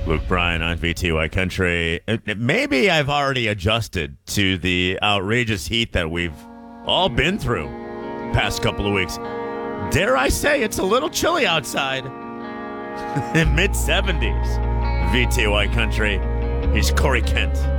Luke Bryan on VTY Country. Maybe I've already adjusted to the outrageous heat that we've all been through past couple of weeks. Dare I say it's a little chilly outside. Mid-70s. VTY Country. He's Corey Kent.